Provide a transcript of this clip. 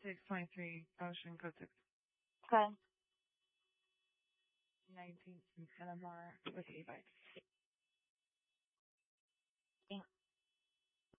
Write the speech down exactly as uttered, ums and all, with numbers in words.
six twenty-three Ocean Code six. Okay. nineteen in Santa Barbara with e-bikes.